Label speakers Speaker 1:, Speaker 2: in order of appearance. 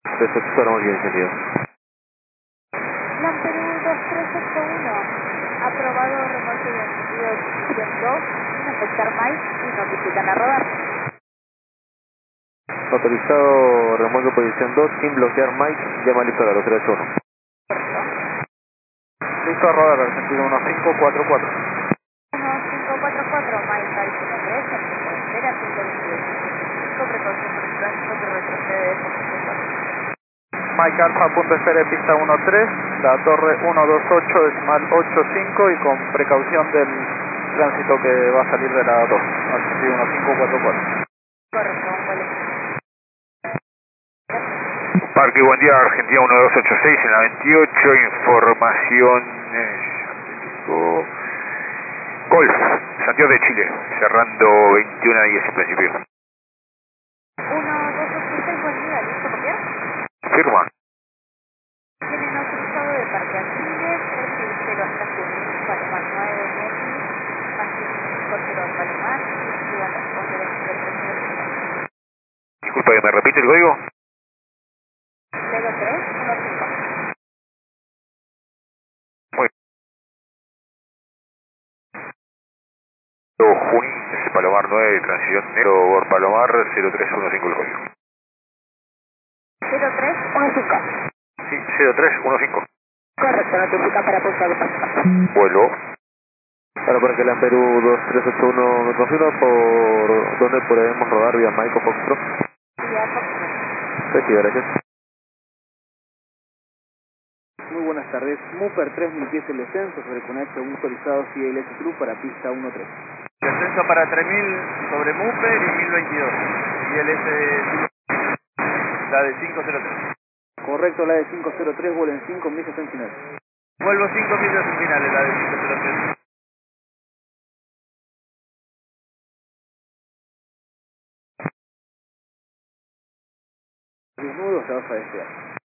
Speaker 1: Perfecto, estamos bien encendido.
Speaker 2: Plan Perú 2381, aprobado remolque de encendido posición 2, sin afectar más y notifican a rodar.
Speaker 1: Autorizado remolque posición 2 sin bloquear Mike, llama listo a la 381.
Speaker 3: Listo a rodar, Argentina 1544.
Speaker 2: 1544, Mike Alpine 3, en tiempo de espera 128. Con precaución por el tránsito que retrocede de posición 2.
Speaker 3: Mike Alfa, punto de espera de pista 13, la torre 128 decimal 85 y con precaución del tránsito que va a salir de la 2, Argentina 1544.
Speaker 2: Correcto, ¿cuál es?
Speaker 4: Parque, buen día, Argentina 1286 en la 28, información Golf, Santiago de Chile, cerrando 21 a 10 en principio.
Speaker 2: 1286, buen día, ¿listo por qué?
Speaker 4: Firma.
Speaker 2: Tienen autorizado de Parque Aquiles, R0 hasta Junín, Palomar 9, X, más 150 al Palomar, y si van a responder en el tercer.
Speaker 4: Disculpa, ¿me repite el código?
Speaker 2: 0315.
Speaker 4: Muy bien. Junín, es Palomar 9, transición negro por Palomar 0315 el código.
Speaker 2: 0315.
Speaker 4: Sí, 0315.
Speaker 2: Correcto, notifica para pulsar el paso.
Speaker 4: Vuelo.
Speaker 1: Para que la Perú 2381 me confirma por dónde podemos rodar vía Mike o Foxtrot.
Speaker 2: Vía Foxtrot.
Speaker 1: Sí, gracias.
Speaker 5: Muy buenas tardes. Mooper 3000 pies el descenso sobre conecto un autorizado CLS Club para pista 13.
Speaker 3: Descenso para 3000 sobre Muper y 1022. Y el S, la de 503.
Speaker 5: Correcto, la de 503, vuelo en 5 millas en final.
Speaker 3: Vuelvo 5 millas en finales, la de 503.
Speaker 5: Desnudos, la vas a desear.